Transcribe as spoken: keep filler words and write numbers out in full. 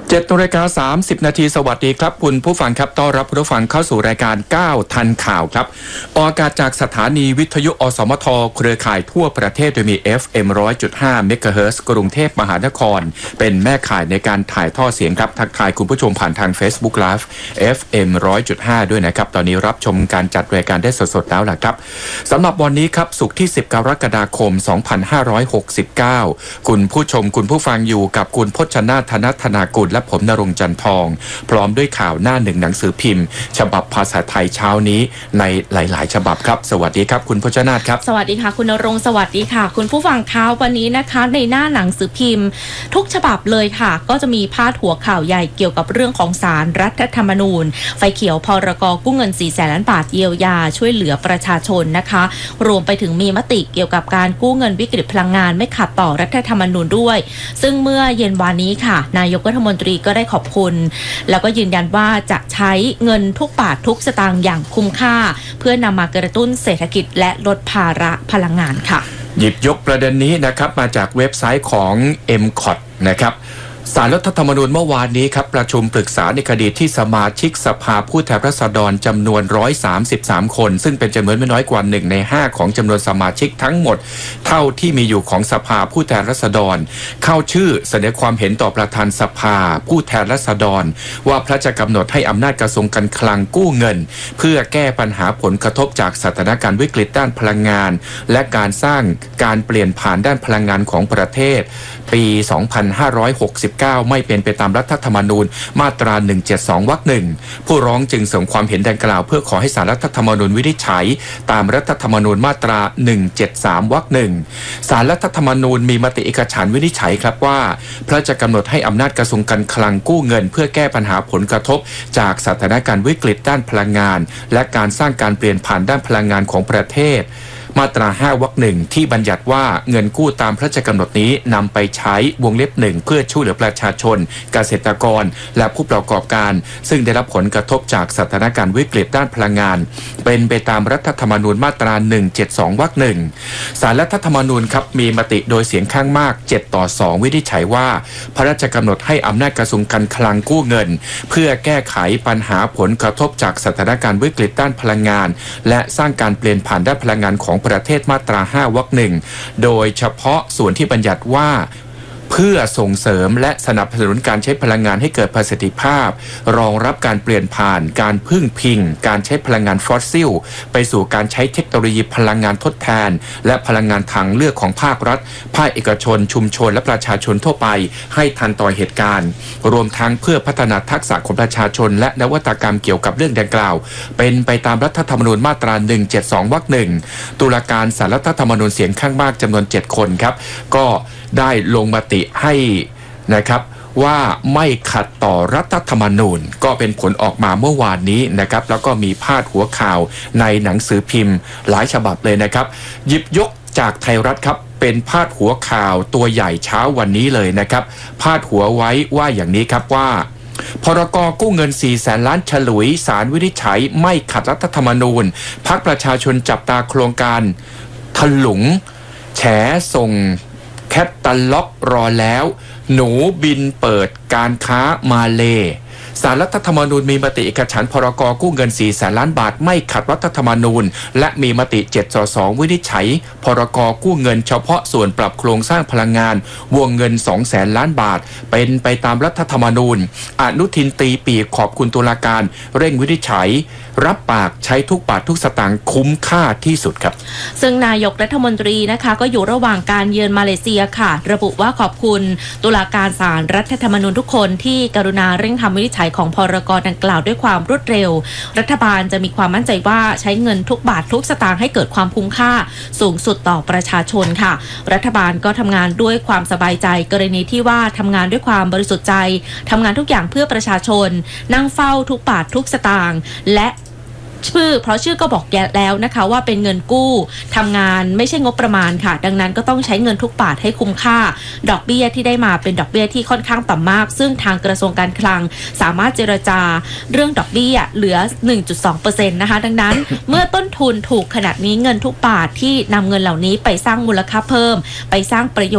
เจ็ดนาฬิกาสามสิบนาทีสวัสดีครับคุณผู้ฟังครับต้อนรับผู้ฟังเข้าสู่รายการเก้าทันข่าวครับออกอากาศจากสถานีวิทยุอสมทเครือข่ายทั่วประเทศโดยมี เอฟ เอ็ม หนึ่งร้อยจุดห้า เมกะเฮิรตซ์กรุงเทพมหานครเป็นแม่ข่ายในการถ่ายทอดเสียงครับทักทายคุณผู้ชมผ่านทาง Facebook Live เอฟ เอ็ม หนึ่งร้อยจุดห้า ด้วยนะครับตอนนี้รับชมการจัดรายการได้สดๆแล้วล่ะครับสำหรับวันนี้ครับศุกร์ที่สิบกรกฎาคมสองพันห้าร้อยหกสิบเก้าคุณผู้ชมคุณผู้ฟังอยู่กับคุณพจนาถ ธนธนากุลและผมณรงค์จันทองพร้อมด้วยข่าวหน้าหนึ่งหนังสือพิมพ์ฉบับภาษาไทยเช้านี้ในหลายๆฉบับครับสวัสดีครับคุณพจนาถครับสวัสดีค่ะคุณณรงค์สวัสดีค่ะคุณผู้ฟังข่าววันนี้นะคะในหน้าหนังสือพิมพ์ทุกฉบับเลยค่ะก็จะมีพาดหัวข่าวใหญ่เกี่ยวกับเรื่องของศาลรัฐธรรมนูญไฟเขียวพรก.กู้เงินสี่แสนล้านบาทเยียวยาช่วยเหลือประชาชนนะคะรวมไปถึงมีมติเกี่ยวกับการกู้เงินวิกฤตพลังงานไม่ขัดต่อรัฐธรรมนูญด้วยซึ่งเมื่อเย็นวานนี้ค่ะนายกรัฐมนตรีก็ได้ขอบคุณแล้วก็ยืนยันว่าจะใช้เงินทุกบาททุกสตางค์อย่างคุ้มค่าเพื่อนำมากระตุ้นเศรษฐกิจและลดภาระพลังงานค่ะหยิบยกประเด็นนี้นะครับมาจากเว็บไซต์ของ เอ็ม คอท นะครับศาลรัฐธรรมนูญเมื่อวานนี้ครับประชุมปรึกษาในคดีที่สมาชิกสภาผู้แทนราษฎรจำนวนหนึ่งร้อยสามสิบสามคนซึ่งเป็นจำนวนไม่น้อยกว่าหนึ่งในห้าของจำนวนสมาชิกทั้งหมดเท่าที่มีอยู่ของสภาผู้แทนราษฎรเข้าชื่อเสนอความเห็นต่อประธานสภาผู้แทนราษฎรว่าพระราชกำหนดให้อำนาจกระทรวงการคลังกู้เงินเพื่อแก้ปัญหาผลกระทบจากสถานการณ์วิกฤตด้านพลังงานและการสร้างการเปลี่ยนผ่านด้านพลังงานของประเทศปีสองพันห้าร้อยหกสิบเก้าไม่เป็นไปตามรัฐธรรมนูญมาตราหนึ่งร้อยเจ็ดสิบสองวรรคหนึ่งผู้ร้องจึงส่งความเห็นดังกล่าวเพื่อขอให้ศาลรัฐธรรมนูญวินิจฉัยตามรัฐธรรมนูญมาตราหนึ่งร้อยเจ็ดสิบสามวรรคหนึ่งศาลรัฐธรรมนูญมีมติเอกฉันท์วินิจฉัยครับว่าพระราชกำหนดให้อำนาจกระทรวงการคลังกู้เงินเพื่อแก้ปัญหาผลกระทบจากสถานการณ์วิกฤตด้านพลังงานและการสร้างการเปลี่ยนผ่านด้านพลังงานของประเทศมาตราห้าวรรคหนึ่งที่บัญญัติว่าเงินกู้ตามพระราชกำหนดนี้นำไปใช้วงเล็บหนึ่งเพื่อช่วยเหลือประชาชนเกษตรกรและผู้ประกอบการซึ่งได้รับผลกระทบจากสถานการณ์วิกฤตด้านพลังงานเป็นไปตามรัฐธรรมนูญมาตราหนึ่งร้อยเจ็ดสิบสองวรรคหนึ่งศาลรัฐธรรมนูญครับมีมติโดยเสียงข้างมากเจ็ดต่อสองวินิจฉัยว่าพระราชกำหนดให้อำนาจกระทรวงการคลังกู้เงินเพื่อแก้ไขปัญหาผลกระทบจากสถานการณ์วิกฤตด้านพลังงานและสร้างการเปลี่ยนผ่านด้านพลังงานของประเทศมาตราห้าวรรคหนึ่งโดยเฉพาะส่วนที่บัญญัติว่าเพื่อส่งเสริมและสนับสนุนการใช้พลังงานให้เกิดประสิทธิภาพรองรับการเปลี่ยนผ่านการพึ่งพิงการใช้พลังงานฟอสซิลไปสู่การใช้เทคโนโลยีพลังงานทดแทนและพลังงานทางเลือกของภาครัฐภาคเอกชนชุมชนและประชาชนทั่วไปให้ทันต่อเหตุการณ์รวมทั้งเพื่อพัฒนาทักษะของประชาชนและนวัตกรรมเกี่ยวกับเรื่องดังกล่าวเป็นไปตามรัฐธรรมนูญมาตราหนึ่งร้อยเจ็ดสิบสองวรรคหนึ่งตุลาการศาลรัฐธรรมนูญเสียงข้างมากจำนวนเจ็ดคนครับก็ได้ลงมติให้นะครับว่าไม่ขัดต่อรัฐธรรมนูญก็เป็นผลออกมาเมื่อวานนี้นะครับแล้วก็มีพาดหัวข่าวในหนังสือพิมพ์หลายฉบับเลยนะครับหยิบยกจากไทยรัฐครับเป็นพาดหัวข่าวตัวใหญ่เช้าวันนี้เลยนะครับพาดหัวไว้ว่าอย่างนี้ครับว่าพรก.กู้เงินสี่แสนล้านฉลุยศาลวินิจฉัยไม่ขัดรัฐธรรมนูญพรรคประชาชนจับตาโครงการถลุงแฉส่งแคตตาล็อกรอแล้วหนูบินเปิดการค้ามาเลศาลรัฐธรรมนูญมีมติเอกฉันท์พรก.กู้เงินสี่แสนล้านบาทไม่ขัดรัฐธรรมนูญและมีมติเจ็ดต่อสองวินิจฉัยพรก.กู้เงินเฉพาะส่วนปรับโครงสร้างพลังงานวงเงินสองแสนล้านบาทเป็นไปตามรัฐธรรมนูญอนุทินตีปีกขอบคุณตุลาการเร่งวินิจฉัยรับปากใช้ทุกบาททุกสตางค์คุ้มค่าที่สุดครับซึ่งนายกรัฐมนตรีนะคะก็อยู่ระหว่างการเยือนมาเลเซียค่ะระบุว่าขอบคุณตุลาการศาลรัฐธรรมนูญทุกคนที่กรุณาเร่งทำวินิจฉัยของพรก.ดังกล่าวด้วยความรวดเร็วรัฐบาลจะมีความมั่นใจว่าใช้เงินทุกบาททุกสตางค์ให้เกิดความคุ้มค่าสูงสุดต่อประชาชนค่ะรัฐบาลก็ทำงานด้วยความสบายใจกรณีที่ว่าทำงานด้วยความบริสุทธิ์ใจทำงานทุกอย่างเพื่อประชาชนนั่งเฝ้าทุกบาททุกสตางค์และชื่อเพราะชื่อก็บอกแล้วนะคะว่าเป็นเงินกู้ทำงานไม่ใช่งบประมาณค่ะดังนั้นก็ต้องใช้เงินทุกบาทให้คุ้มค่าดอกเบี้ยที่ได้มาเป็นดอกเบี้ยที่ค่อนข้างต่ำมากซึ่งทางกระทรวงการคลังสามารถเจรจาเรื่องดอกเบี้ยเหลือ หนึ่งจุดสองเปอร์เซ็นต์ นะคะดังนั้น เมื่อต้นทุนถูกขนาดนี้เงินทุกบาทที่นำเงินเหล่านี้ไปสร้างมูลค่าเพิ่มไปสร้างประโยชน์